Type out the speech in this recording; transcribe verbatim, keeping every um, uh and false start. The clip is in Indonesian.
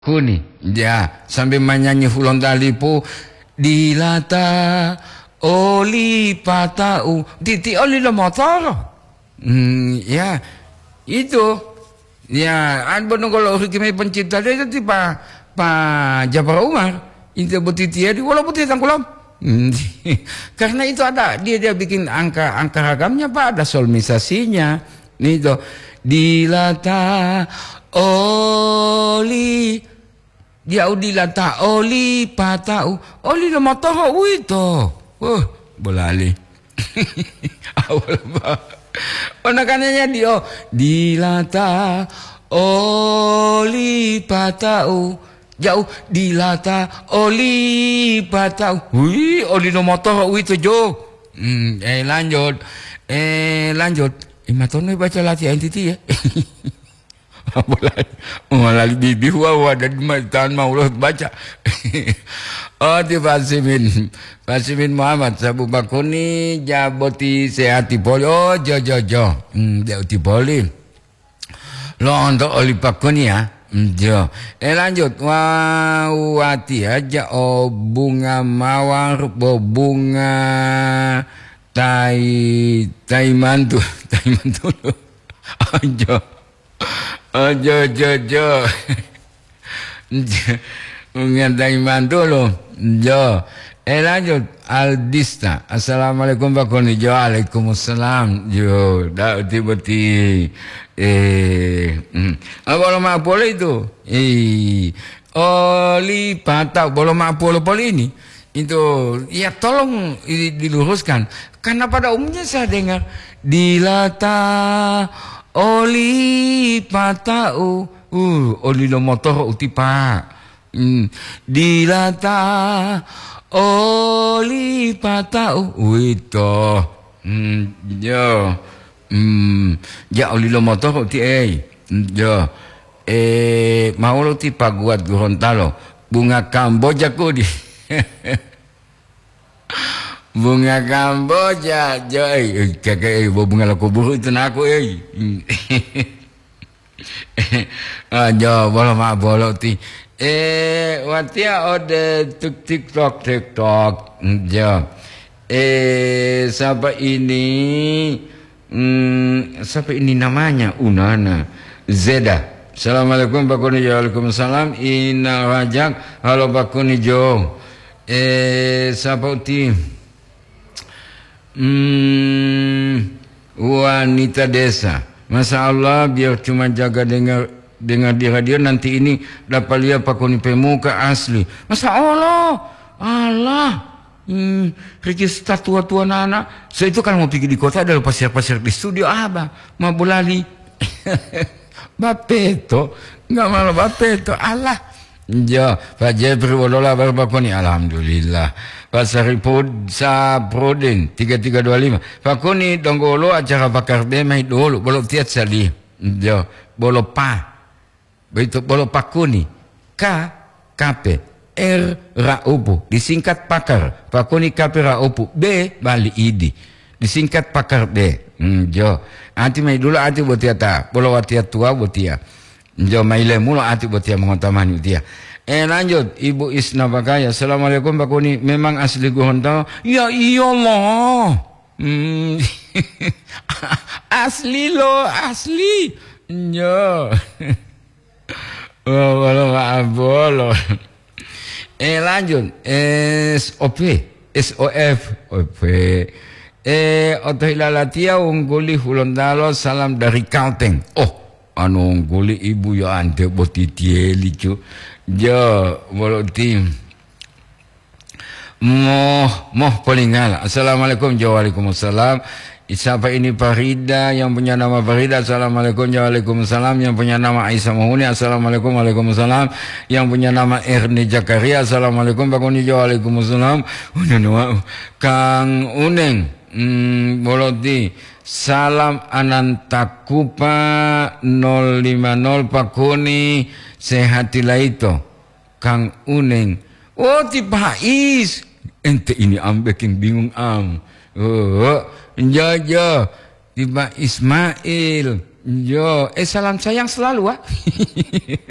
Kuni, ya, sambil menyanyi Hulon Dalipo dilata oli patau titi oli lo motor. Hmm, ya, itu. Ya, an bono kalau hikmah pencipta dia itu pa pa Jafar Umar. Itu butiti dia walaupun dia tangkulam. Hmm, karena itu ada dia dia bikin angka angka ragamnya pak, ada solmisasinya. Nih itu dilata oli dia udilata oli patau oli lo motor itu. Oh, bolali. Awal ba. Penekanannya dia dilata oli patau jauh dilata oli patau. Wih, oli no motor itu jo. Hmm, eh lanjut. Eh lanjut. Eh matono baca latihan titi ya. Boleh. Malah bibi wa dan tahan mau baca. Oh di Fasimin Fasimin Muhammad Sabu Bakuni Jaboti Sehati Poli. Oh jo jo jo hmm, Jauti Poli lo untuk oli Bakuni ya. Jo eh lanjut wawati aja. Oh bunga mawar bo bunga tai tai mantu tai mantu lo. Oh jo oh jo jo jo mengenai mantu lo. Jo eh lanjut Aldista. Assalamualaikum Pak Koni. Jo Waalaikumsalam. Jo dah tiba-tiba eh hmm. Oh, boleh mak boleh itu eh oli patau boleh mak boleh boleh ini itu ya tolong diluruskan karena pada umumnya saya dengar dilata oli patau uh oli lo motor utipa. Hmm. Dilata oli patau itu hmm. Jo hmm. Ja oli lo motor uti eh jo eh mau lo ti paguat Gorontalo bunga Kamboja kudi. Bunga Kamboja jo eh kakek eh bunga lo kuburu itu naku eh. Ah jo bolo mak bolo ti eh watia ode tuk tiktok tiktok jo eh siapa ini hmm, siapa ini namanya Unana Zeda. Assalamualaikum Pak Kuni. Waalaikumsalam. Ina Rajak. Halo Pak Kuni Jo. Eh siapa uti hmm, wanita desa. Masya Allah biar cuma jaga dengar dengar di radio nanti ini dapat lihat Pak Kuni pemuka asli. Masya Allah, Allah, hmm, register tua-tua anak. So itu kan mau pergi di kota ada pasir-pasir di studio abang, mau bolali. Bapeto, nggak malah bapeto, Allah. Jo, Pak Jebri Wodola baru Pak Kuni. Alhamdulillah. Pak Saripud Saprodin tiga tiga dua lima. Pak Kuni donggolo acara bakar demai dulu, boleh tiat sali. Jo, boleh pa. Begitu bolo Pakuni K K P R Raupu disingkat pakar Pakuni K P Raupu B Bali Idi disingkat pakar B. Hmm, jo anti mai dulu anti botia ta bolo watia tua botia jo mai le mulo anti botia mengotamani botia. Eh lanjut Ibu Isna Bagaya. Assalamualaikum Pakuni. Memang asli Gorontalo? Ya iyalah. Hmm. Asli lo asli. Jo. Oh, bolo maaf bolo. Eh lanjut S O P S O F O P eh Otohilalatia ungguli Hulondalo salam dari Kalteng. Oh anu ungguli ibu ya ante botitieli cu jo bolo tim moh moh palingal. Assalamualaikum. Waalaikumsalam. Siapa ini Farida yang punya nama Farida? Assalamualaikum. Waalaikumsalam. Yang punya nama Aisyah Mahuni. Assalamualaikum. Waalaikumsalam. Yang punya nama Erni Jakaria. Assalamualaikum Pak Kuni. Waalaikumsalam. Kang Uneng hmm, Boloti. Salam Anantakupa nol lima nol Pak Kuni. Sehatilah itu Kang Uneng. Oh tipe Is. Ente ini am bikin bingung am. Oh jo jo tiba Ismail jo eh salam sayang selalu ah.